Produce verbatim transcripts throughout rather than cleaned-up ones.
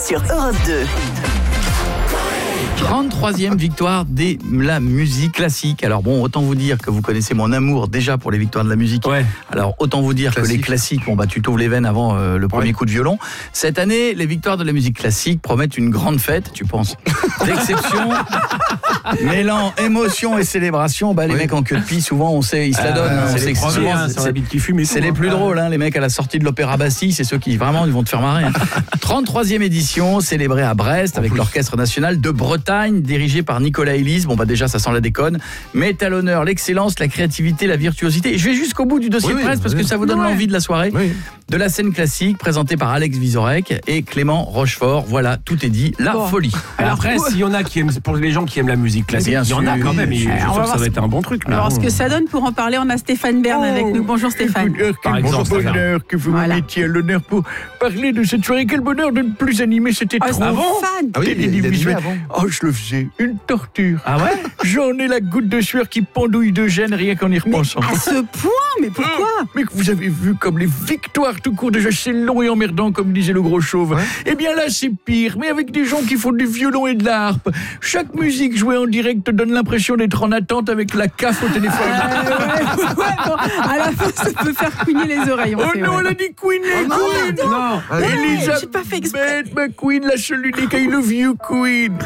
sur Europe deux. trente-troisième victoire de la musique classique. Alors bon, autant vous dire que vous connaissez mon amour déjà pour les victoires de la musique. Ouais. Alors autant vous dire classique. Que les classiques, bon bah tu t'ouvres les veines avant euh, le premier ouais. coup de violon. Cette année, les victoires de la musique classique promettent une grande fête, tu penses. D'exception, mêlant émotion et célébration. Bah les oui. mecs en queue de pie, souvent on sait, ils se la donnent. Euh, hein, c'est, on sait hein, c'est, c'est, qui fume c'est les plus drôles, hein, les mecs à la sortie de l'Opéra Bastille, c'est ceux qui vraiment ils vont te faire marrer. Hein. trente-troisième édition, célébrée à Brest avec l'Orchestre National de Bretagne, dirigé par Nicolas Elis. Bon bah déjà ça sent la déconne, mais à l'honneur l'excellence, la créativité, la virtuosité. Et je vais jusqu'au bout du dossier oui, de presse oui, parce oui. que ça vous donne ouais. l'envie de la soirée. Oui. De la scène classique présentée par Alex Vizorek et Clément Rochefort. Voilà, tout est dit, la bon. folie. Alors après, pour... s'il y en a qui aiment, pour les gens qui aiment la musique classique, bien il y en a quand même. Et je suis sûr que ça va être un bon truc. Alors ce que ça donne pour en parler, on a Stéphane Bern oh. avec nous. Bonjour Stéphane. Bonjour, quel par exemple, bonheur que vous voilà. me mettiez à l'honneur pour parler de cette soirée. Quel bonheur de ne plus animer, c'était oh, trop. Ah bon fan. Ah oui, il, il, il avant. Oh, je le faisais, une torture. Ah ouais. J'en ai la goutte de sueur qui pendouille de gêne rien qu'en y repensant. Mais à ce point, mais pourquoi? Mais que vous avez vu comme les victoires tout court, déjà c'est long et emmerdant comme disait le gros chauve. Ouais. Eh bien là c'est pire, mais avec des gens qui font du violon et de la harpe. Chaque musique jouée en direct te donne l'impression d'être en attente avec la C A F au téléphone. Euh, ouais, ouais, bon, à la fin ça peut faire couiner les oreilles. Oh non, ouais. elle a dit Queen, oh, Queen. Non, non. non. Elisabeth, j'ai pas fait exprès. Ma Queen, la seule unique, I love you Queen.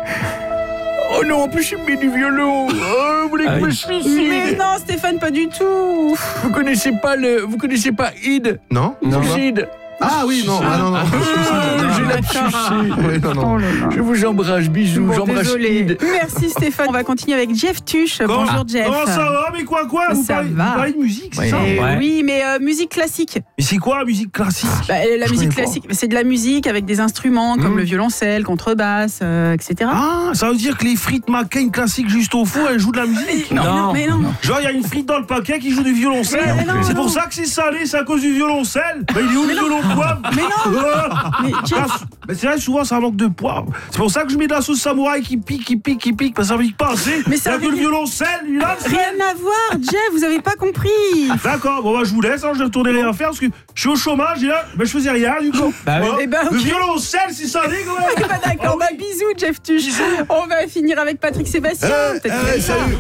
Oh non, en plus il me met du violon. Oh, vous voulez que je me suicide? Mais non, Stéphane, pas du tout. Vous connaissez pas le, vous connaissez pas Id? Non. Suicide. Ah oui, non, ah, non, non. Ah, j'ai la suicide. Oui, non, non. Oh là là. Je vous embrasse, bisous, bon, j'embrasse désolé. Id. Merci Stéphane. On va continuer avec Jeff Tuche. Comment, Bonjour Jeff. Comment ça va? Mais quoi, quoi? Vous ça parlez, va. vous parlez de musique, c'est oui. ça? Ouais. Oui, mais euh, musique classique. Mais c'est quoi la musique classique? bah, La je musique classique, pas. c'est de la musique avec des instruments comme mmh. le violoncelle, contrebasse, euh, et cetera. Ah, ça veut dire que les frites McCain classiques juste au four, elles jouent de la musique? Non, non, mais non. Genre, il y a une frite dans le paquet qui joue du violoncelle. Mais non, c'est non. pour ça que c'est salé, c'est à cause du violoncelle. Bah, il est où le violon de poivre? Mais non. Mais Jeff... bah, c'est vrai, souvent ça manque de poivre. C'est pour ça que je mets de la sauce samouraï qui pique, qui pique, qui pique. Bah, ça pique pas assez. Mais ça il y a que le violoncelle, lui là. Rien à voir, Jeff, vous avez pas compris. D'accord, bon bah je vous laisse, hein, je vais retourner rien faire parce que je suis au chômage et là, bah, je faisais rien du coup. Bah, oui. bah, okay. Le violoncelle, c'est salé quand même. bah, d'accord, oh, bah bisous Jeff Tuche. On va finir avec Patrick Sébastien. Euh, peut-être euh, salut.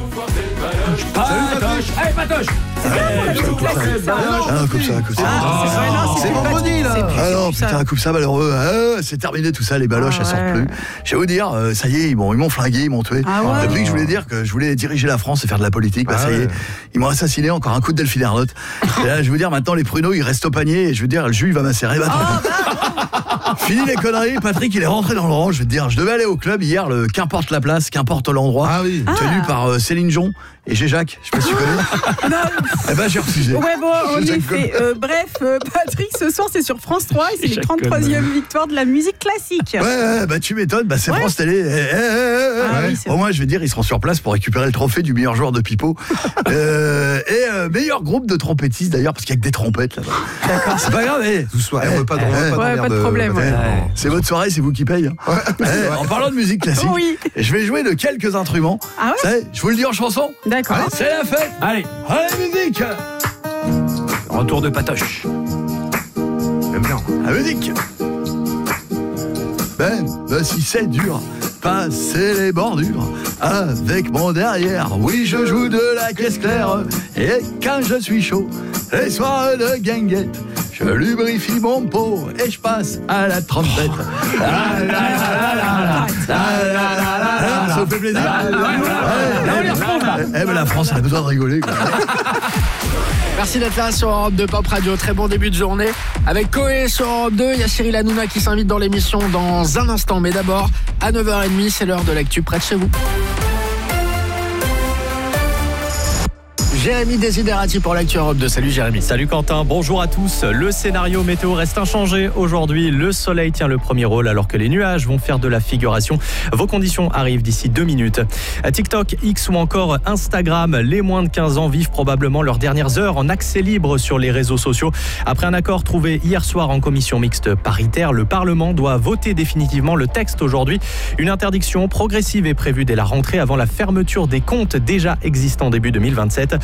Patoche. Allez, Patoche. C'est ça pour la musique classique, ça. Ah, comme ça, comme ça. Ah, c'est, vrai, non, c'est, c'est vendredi, là. Ah non, ça. putain, coupe ça, malheureux. Ah, c'est terminé tout ça, les baloches, ah, elles sortent ouais. plus. Je vais vous dire, euh, ça y est, ils m'ont, ils m'ont flingué, ils m'ont tué. Ah, ouais. Depuis que je voulais dire que je voulais diriger la France et faire de la politique, bah ah, ça y est, ouais. ils m'ont assassiné, encore un coup de Delphine Ernotte. Et là, je vais vous dire, maintenant, les pruneaux, ils restent au panier, et je veux dire, le jus, il va macérer. Bah, oh, bah. Fini les conneries, Patrick, il est rentré dans le rang. Je vais te dire, je devais aller au club hier, le qu'importe la place, qu'importe l'endroit, ah, oui. tenu ah. par euh, Céline Dion et G. Jacques. Je sais pas si tu connais. Non. Eh ben, j'ai refusé. Ouais, bon, en effet. Euh, bref, euh, Patrick, ce soir, c'est sur France trois et c'est les trente-troisième victoire de la musique classique. Ouais, ouais, bah tu m'étonnes, bah c'est ouais. France Télé. Eh, eh, eh, ah, ouais. oui, Au moins, je vais dire, ils seront sur place pour récupérer le trophée du meilleur joueur de pipeau. euh, et euh, meilleur groupe de trompettistes d'ailleurs, parce qu'il y a que des trompettes là-bas. D'accord. C'est pas grave, eh. Tout soir, eh, pas de, eh, pas ouais, de, pas de, de problème. Eh, ouais. C'est votre soirée, c'est vous qui payez. Hein. Ouais. Eh, en parlant de musique classique, oui. je vais jouer de quelques instruments. Ah ouais. Savez, je vous le dis en chanson. D'accord. Allez, c'est la fête. Allez, allez musique. Retour de Patoche. J'aime bien. La musique. Ben, ben si c'est dur, passer les bordures avec mon derrière. Oui, je joue de la caisse claire et quand je suis chaud, les soirs de guinguette, je lubrifie mon pot et je passe à la trompette. La, la, la, la, la, la, la, la, la, ça vous fait plaisir? Eh ben la France a besoin de rigoler, quoi. Merci d'être là sur Europe deux Pop Radio. Très bon début de journée. Avec Koé sur Europe deux, il y a Cyril Hanouna qui s'invite dans l'émission dans un instant. Mais d'abord, à neuf heures trente, c'est l'heure de l'actu près de chez vous. Jérémy Desiderati pour l'actu Europe deux. Salut Jérémy. Salut Quentin, bonjour à tous. Le scénario météo reste inchangé aujourd'hui. Le soleil tient le premier rôle alors que les nuages vont faire de la figuration. Vos conditions arrivent d'ici deux minutes. TikTok, X ou encore Instagram, les moins de quinze ans vivent probablement leurs dernières heures en accès libre sur les réseaux sociaux. Après un accord trouvé hier soir en commission mixte paritaire, le Parlement doit voter définitivement le texte aujourd'hui. Une interdiction progressive est prévue dès la rentrée avant la fermeture des comptes déjà existants début deux mille vingt-sept.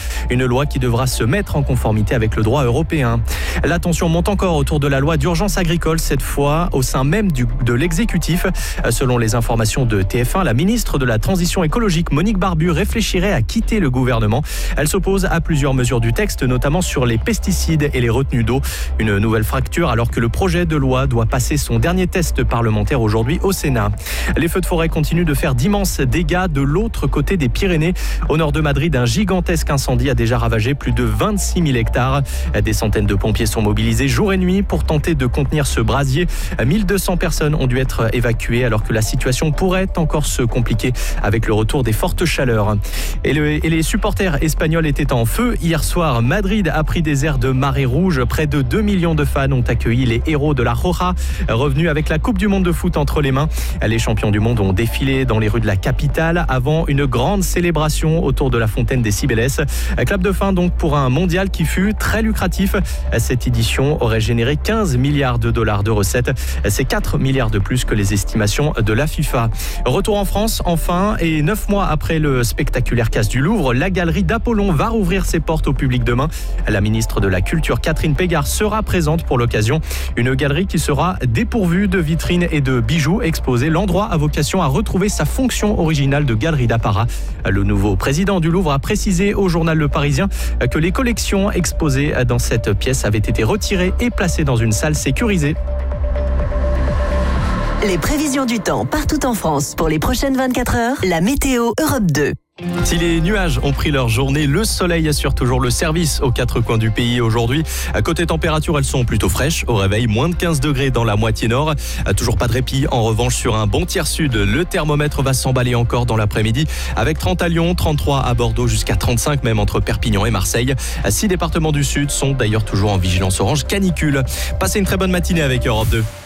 Une loi qui devra se mettre en conformité avec le droit européen. La tension monte encore autour de la loi d'urgence agricole, cette fois au sein même du, de l'exécutif. Selon les informations de T F un, la ministre de la Transition écologique, Monique Barbu, réfléchirait à quitter le gouvernement. Elle s'oppose à plusieurs mesures du texte, notamment sur les pesticides et les retenues d'eau. Une nouvelle fracture alors que le projet de loi doit passer son dernier test parlementaire aujourd'hui au Sénat. Les feux de forêt continuent de faire d'immenses dégâts de l'autre côté des Pyrénées. Au nord de Madrid, un gigantesque incendie a déjà ravagé plus de vingt-six mille hectares. Des centaines de pompiers sont mobilisés jour et nuit pour tenter de contenir ce brasier. mille deux cents personnes ont dû être évacuées alors que la situation pourrait encore se compliquer avec le retour des fortes chaleurs. Et, le, et les supporters espagnols étaient en feu. Hier soir, Madrid a pris des airs de marée rouge. Près de deux millions de fans ont accueilli les héros de la Roja, revenus avec la Coupe du Monde de foot entre les mains. Les champions du monde ont défilé dans les rues de la capitale avant une grande célébration autour de la fontaine des Cibeles. Clap de fin donc pour un mondial qui fut très lucratif. Cette édition aurait généré quinze milliards de dollars de recettes. C'est quatre milliards de plus que les estimations de la FIFA. Retour en France enfin, et neuf mois après le spectaculaire casse du Louvre, la galerie d'Apollon va rouvrir ses portes au public demain. La ministre de la Culture, Catherine Pégard, sera présente pour l'occasion. Une galerie qui sera dépourvue de vitrines et de bijoux exposés. L'endroit a vocation à retrouver sa fonction originale de galerie d'apparat. Le nouveau président du Louvre a précisé au journal Le Parisien que les collections exposées dans cette pièce avaient été retirées et placées dans une salle sécurisée. Les prévisions du temps partout en France pour les prochaines vingt-quatre heures, la météo Europe deux. Si les nuages ont pris leur journée, le soleil assure toujours le service aux quatre coins du pays aujourd'hui. À côté température, elles sont plutôt fraîches. Au réveil, moins de quinze degrés dans la moitié nord. Toujours pas de répit. En revanche, sur un bon tiers sud, le thermomètre va s'emballer encore dans l'après-midi. Avec trente à Lyon, trente-trois à Bordeaux, jusqu'à trente-cinq même entre Perpignan et Marseille. Six départements du sud sont d'ailleurs toujours en vigilance orange canicule. Passez une très bonne matinée avec Europe deux.